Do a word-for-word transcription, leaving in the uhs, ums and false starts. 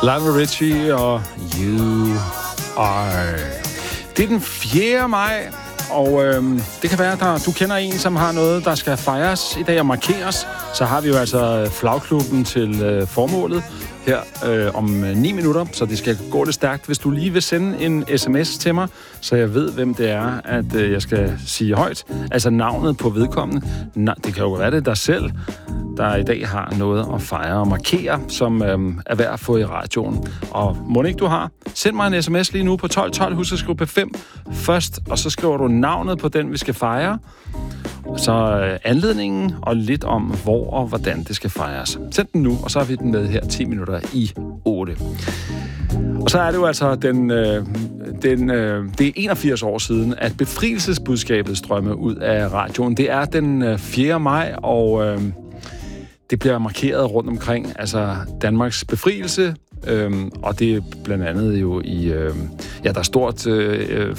Lionel Richie og You Are. Det er den fjerde maj, og øhm, det kan være, at du kender en, som har noget, der skal fejres i dag og markeres. Så har vi jo altså flagklubben til øh, formålet her øh, om ni minutter, så det skal gå lidt stærkt. Hvis du lige vil sende en sms til mig, så jeg ved, hvem det er, at øh, jeg skal sige højt. Altså navnet på vedkommende. Na- det kan jo være det dig selv, der i dag har noget at fejre og markere, som øhm, er værd at få i radioen. Og må ikke du har? Send mig en sms lige nu på tolv tolv, husk at skrive P fem først, og så skriver du navnet på den, vi skal fejre, så øh, anledningen og lidt om, hvor og hvordan det skal fejres. Send den nu, og så har vi den med her ti minutter i otte. Og så er det jo altså den, øh, den, øh, det er enogfirs år siden, at befrielsesbudskabet strømmer ud af radioen. Det er den øh, fjerde maj, og øh, det bliver markeret rundt omkring, altså Danmarks befrielse, øhm, og det er blandt andet jo i, øh, ja, der er stort øh,